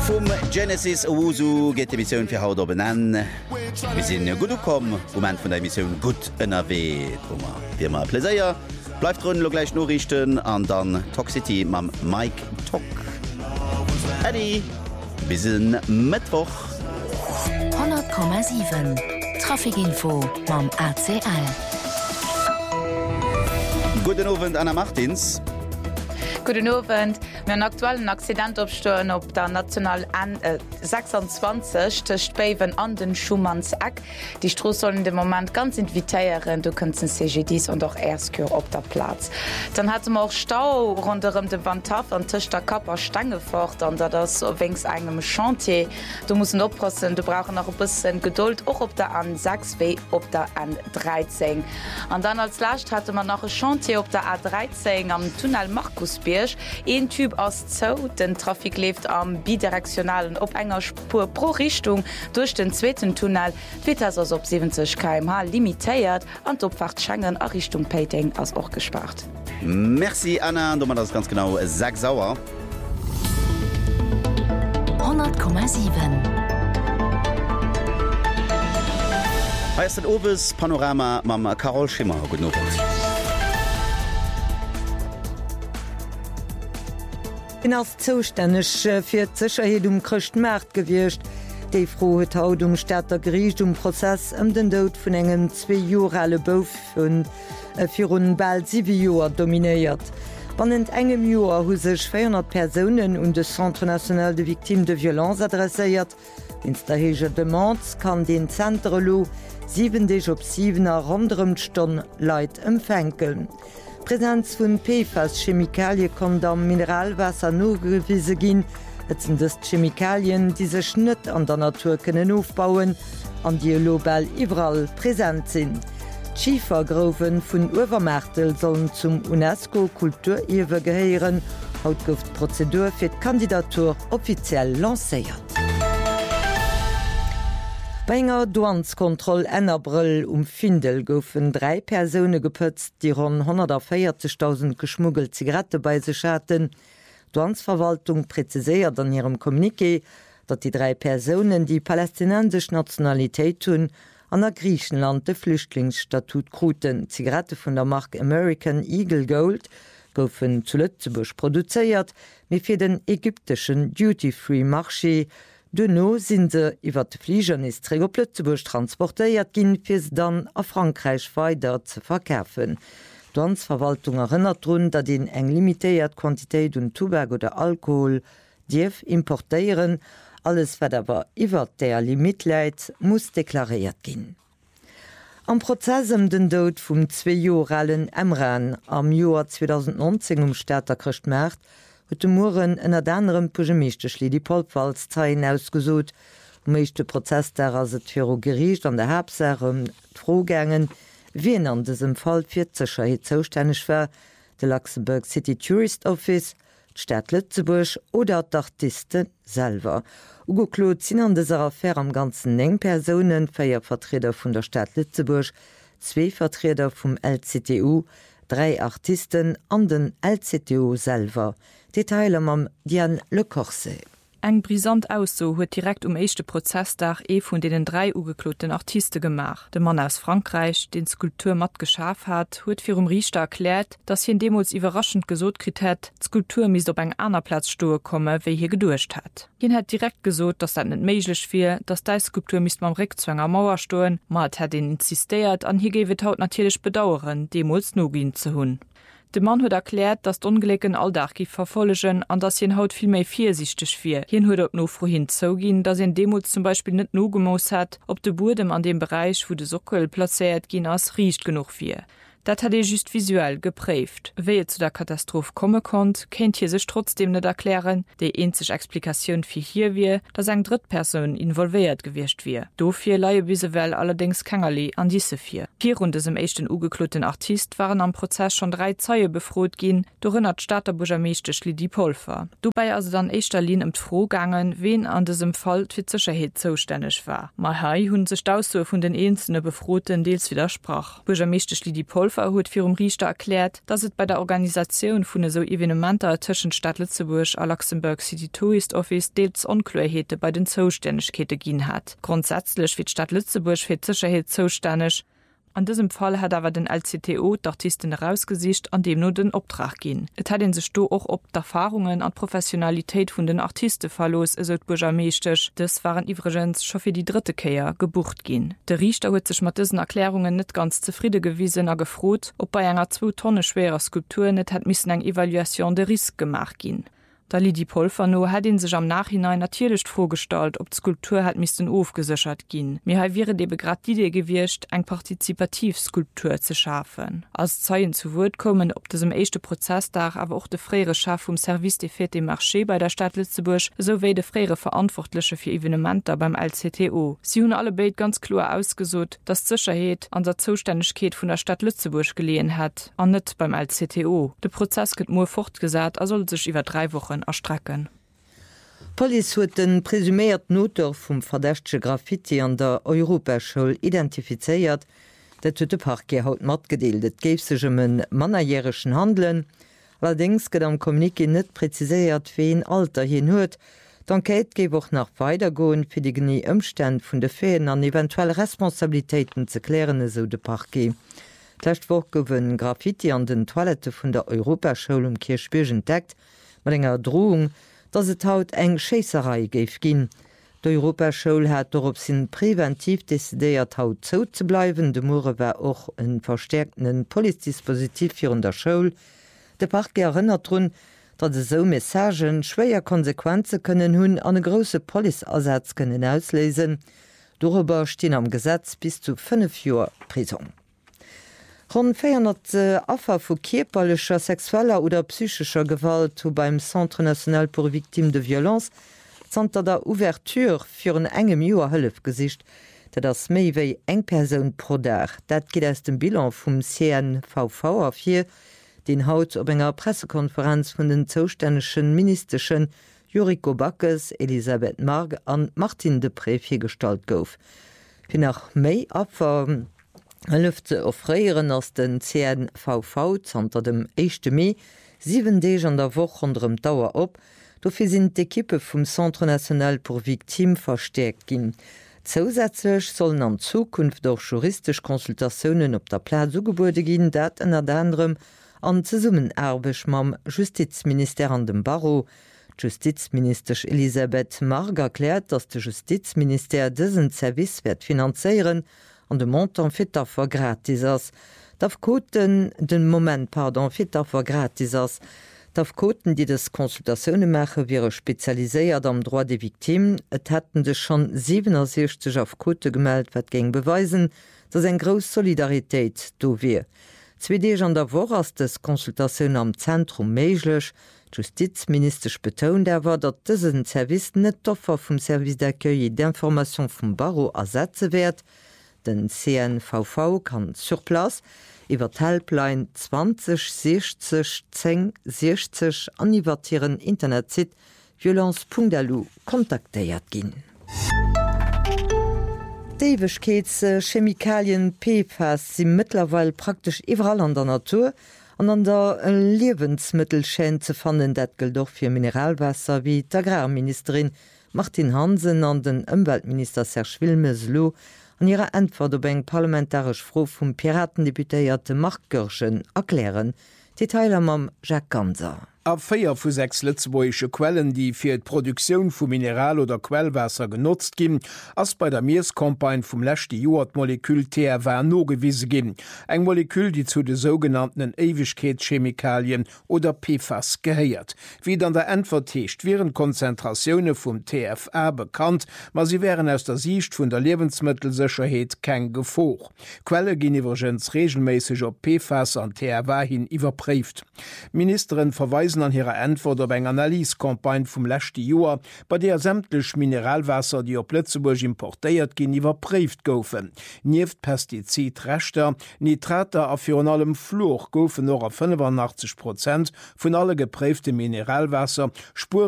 Vom Genesis Owusu geht die Mission für Haut benennen. Wir sind gut gekommen, Moment von der Mission gut NRW. Wir mal Pläsier. Bleibt drin, gleich nur richten und dann Toxicity mit Mike Tock. Eddie, bis Mittwoch. 100,7 Trafikinfo mit ACL. Guten Abend, Anna Martins. Guten Abend. Wir haben einen aktuellen Accident aufstehen auf der National 26 zwischen Beven an den Schumannseck. Die Straße soll in dem Moment ganz invitieren. Du kannst den CGDs und auch Erskür auf der Platz. Dann hatten wir auch Stau rund um den Wandtaf und Tisch der Kapper Stange fort. Und das wegen einem Chantier. Du musst aufpassen, du brauchst noch ein bisschen Geduld, auch auf der N6 wie auf der N13. Und dann als Last hatte man noch ein Chantier auf der A13 am Tunnel Markusberg. Ein Typ aus Zoo, den Trafik lebt am bidirektionalen op enger Spur pro Richtung durch den zweiten Tunnel, wird also op 70 km/h limitiert und Opfahrt Schengen a Richtung Peiting als auch gespart. Merci Anna, du machst das ganz genau 6 sauer. 100,7 Heißt den Oves Panorama Mama Carol Schimmer. Guten Abend. In als zostännech fir d'Sicherheet Krcht Mäert gewircht, déi froe Haut Städter Griech Prozess den Dout vun engem 2 Jorale Bouf vun fir hun bald 7 Joer dominéiert. Wann ent engem Joer hu sech 400 Personen und de Centre National de Victimes de Violence adresséiert. Ins der hege Demands kann den Zentrelo 7 Dech op 7er rondem Stonn Leiit empfänkeln. Präsenz vun PFAS-Chemikalie kann am Mineralwasser nogewiese ginn, et sind des Chemikalien diese Schnitt an der Natur können aufbauen, an die global überall präsent sind. Schiefergroven vun Uwermärtel sollen zum UNESCO-Kulturerbe gehören. Haut gouf die Prozedur fir die Kandidatur offiziell lancéiert. Bei enger Douanskontroll en April Findel goufen 3 Personen gepëtzt, die rund 140.000 geschmuggelt Zigarette bei sich hatten. Douansverwaltung präziséiert an ihrem Kommuniqué, dat die 3 Personen die palästinensisch Nationalität tun, an der Griechenland de Flüchtlingsstatut kruten. Zigarette von der Marke American Eagle Gold goufen zu Lützeburg produziert, mit fir den ägyptischen Duty-Free-Marché. Denno sind se iwwer de Fliegernissträger Plötzeburg transportéiert ginn fir dann a Frankreich weiter ze verkäfen. Douansverwaltung erinnert run, dat den eng limitéiert Quantitéit und Tubak oder Alkohol Dief importéieren, alles wat awer iwwer der Limit läit, muss deklariert ginn. Am Prozessem den Dout vum 2 Joralen Emran am Joar 2019 Städter Krcht Mäert, huet de Muren ënner dannerem Pugemeeschteschli die Polpfalzzeien ausgesot, méigchte Prozess derer se fir Gericht an der Herbsärum Trogängen, wien an desem Fall fir d'Sicherheet zoustännech wär, de Luxemburg City Tourist Office, d'Stadt Lützeburg oder d'Artisten selver. Ugo Claude sinn an deser Affaire am ganzen eng Personen, 4 Vertreter vun der Stadt Lützeburg, 2 Vertreter vum LCTU, 3 Artisten an den LCTU selver. Detailer mam Diane Le Corset. Eng brisant ausso huet direkt echte Prozessdach vun denen 3 ugekloten Artiste gemach. De Mann aus Frankreich, den Skulptur mat geschaf hat, huet fir Richter erklärt, dass hi demos überraschend gesot krit het, Skulptur mis op eng aner Platz stohe komme, wéi hier gedurcht hat. Hien hat direkt gesot, dass dat net meiglech fir, dass dei Skulptur mis mam Rückzwanger Mauer stoen, mat hat den insistiert, an hier gewet haut natürlich bedauern, demos nogin ze hunn. De Mann huet erklärt, dat d'Ungleken alldach gi verfollegen, an dass hien haut viel méi viersichtig fir. Hien huet op no vorhin zougin, dass en Demo zum Beispiel net no gemoos hat, ob de Burdem an dem Bereich, wo de Sockel placéiert gin ass riecht genug fir. Dat hat just visuell geprägt. Wehe zu der Katastrophe komme konnt, kennt hier sich trotzdem net erklären, de einzig Explikation für hier wie, dass eng Drittperson involviert gewircht wie. Dofir leihe visuell allerdings Kangerli an diese 4. 4 rundes im echten ugekluten Artist waren am Prozess schon 3 Zeue befroht gin, dorinnert Staaterbujameestischli die Pulver. Dubei also dann Echterlin im Frohgangen, wen an diesem Fall für Sicherheit zuständig war. Mahai hun sich daus von den einzelnen Befrohten deels widersprach. Bujameestischli die Pulver Pulver huet fir Richter erklärt, dass et bei der Organisation vun so Evenementer tschen Stadt Lützeburg a Luxemburg City Tourist Office deels Onklarheete bei den Zoständigkete gin hat. Grundsätzlich wird Stadt Lützeburg fir Sicherheit zoständig. An diesem Fall hat aber den LCTO d'Artisten herausgesicht, an dem nur den Obtrag gin. Et hat den sech do auch op d'Erfahrungen an Professionalität vun den Artiste verlos esot burgermeestech. Das waren iwregens scho fir die dritte Käier gebucht gin. De Richter huet sech mat diesen Erklärungen net ganz zufriede gewiesen a gefrot, ob bei enger 2 Tonne schwerer Skulptur net hat missen eng Evaluation de Risiko gemacht gin. Da Lidi Polferno hat ihn sich am Nachhinein natürlich vorgestellt, ob die Skulptur hat müssen aufgesichert gehen. Mir wäre die grad die Idee gewirrscht, ein Partizipativskulptur zu schaffen. Als Zeugen zu Wort kommen, ob das im ersten Prozesstag aber auch der freie Chef vom Service des Fêtes des Marchés bei der Stadt Lützeburg sowie der freie Verantwortliche für Evenementer beim LCTO. Sie haben alle beide ganz klar ausgesucht, dass die Sicherheit an der Zuständigkeit von der Stadt Lützeburg gelegen hat, und nicht beim LCTO. Der Prozess wird nur fortgesetzt, soll sich über 3 Wochen erstrecken. Police huet den presümiert Noter vum verdächtsche Graffiti an der Europaschule identifizeiert, dat huet de Parke haut mat gedeelt, géif sech en manierschen Handeln. Allerdings gët am Kommuniké net preziséiert wen Alter hin huet, d'Enquête géif och nach weitergoen fir die genie Ëmstand vun de Feen an eventuell Responsabiltäten ze klären, so de Parke. D'Ächtwoch gowen Graffiti an den Toilette vun der Europaschule Kirchbiergen deckt, mat enger Drohung, dat se haut eng Scheisserei géif ginn. D'Europaschule hat dorop sinn präventiv desideiert haut zo ze bleiwen, de Mure war och en verstärkten Polizdispositiv fir der Schoul. De Parke erinnert run, dat se so Messagen schwéier Konsequenze kënnen hunn an e grosse Poliersatz kënnen auslesen. Darüber stehen am Gesetz bis zu 5 Joer Prison. Rund 400 Affer vu kierperlecher, sexueller oder psychischer Gewalt hu beim Centre National pour Victimes de Violence zanter der Ouverture fir een engem Joer Hëllef gesicht, dat ass méi wéi eng Persoun pro Dag. Dat geht aus dem Bilan vum CNVV afir, den haut op enger Pressekonferenz vun den zoustännischen ministerschen Juriko Backes, Elisabeth Marg an Martin de Pré firstalt gouf. Wie nach méi Affer Lüfte offréieren ass den CNVV zanter dem 1. Mai 7 Deg an der Woche unterm Dauer op, dofir sind d'Ekippe vum Centre National pour Victimes verstärkt ginn. Zusätzlich sollen an Zukunft auch juristisch Konsultationen op der Platz zugebude ginn, dat ënner anderem an ze summen erbech mam Justizminister an dem Barreau. Justizministersch Elisabeth Marg erklärt, dass de Justizminister diesen Service wird finanzieren, an de Montant fitter vor gratis ass. Daf Koten den Moment fitter vor gratis ass. Daf Koten, die des Konsultationune mache, wäre speziaiséiert am droit de Victimen. Et hätten de schon 67 auf Kote gemeldt, wat ging beweisen, dass en gros Solidarität do wie. 2 Deg an der Woche ass des Konsultationun am Zentrum méiglech. Justizministersch betont erwer, dat dësen Service net d'Offer vum Service d'accueil d'information vum Barreau ersetze werd. Den CNVV kann surplas iwwer Helpline 20 60 10 60 aniwtieren Internetzit violence.lu kontaktéiert ginn. Dewechkeets Chemikalien PFAS sind mittlerweile praktisch überall an der Natur an an der Lebensmittelschein ze fannen, dat gilt doch fir Mineralwasser wie d'Agrarministerin Martin Hansen an den Umweltminister Serge Wilmeslo an ihrer Antwort op eng parlamentarisch Frau vum Piratendeputéierte Marc Görschen erklären. Detailer mam Jacques Ganser. Ab 4 vu 6 Lützeboische Quellen, die fir d' Produktion vu Mineral- oder Quellwasser genutzt gin, ass bei der Meerskompagne vum lächte Joer Molekül TRW nogewiese gin. Eng Molekül, die zu de sogenannten Ewigkeitschemikalien oder PFAS geheiert. Wie dann der Antwort heescht, wären Konzentrationune vum TFA bekannt, ma sie wären aus der Sicht vun der Lebensmittelsicherheit kein Gefoch. Quelle gin iwwergens regelmäßig op PFAS an TRW hin iwwerprüft. Ministerin verweisen an ihrer Antwort op eng Analysekampagne vum lächte Joer, bei der sämtlech Mineralwasser, die op Lützeburg importéiert gin, iwwerprüft goufen. Nieft Pestizidrechter, Nitrater a fir an allem Fluch goufen noch a 85% vun alle gepräfte Mineralwasser, Spuren